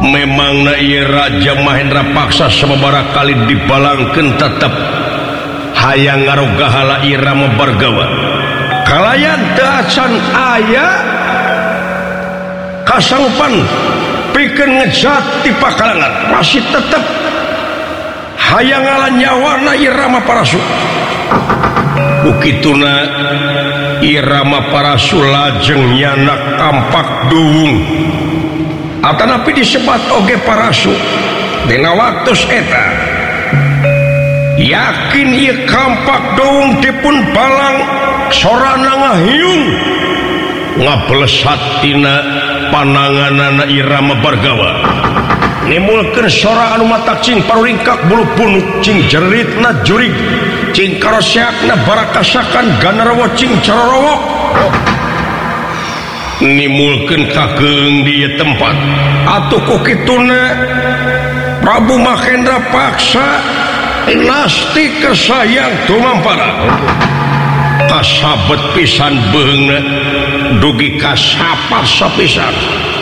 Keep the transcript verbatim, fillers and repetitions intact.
memang na Raja Mahendra paksa sababaraha kali dibalangkeun tetep hayang ngarogahala irama Bargawa kalayan teu acan aya kasangpan pikeun ngejat ti pakalangan masih tetep hayang ngalan nyawana irama Parasu bukituna irama Parasu lajeng nyanak kampak duung atanapi disebat oge Parasu dina waktu eta yakin ieu kampak duung dipun balang sorana ngahiung ngablesat tina pananganana irama Bargawa nimulkeun sora anu matak cing paruringkak bulu punuk cing jeritna jurig cing karoseakna barakasakan ganarawa cing carorowok nimulkeun kageung di tempat atuh ku kituna Prabu Mahendra paksa nasti kesayang tumampara kasabet pisan beungna dugi kasapat sapisan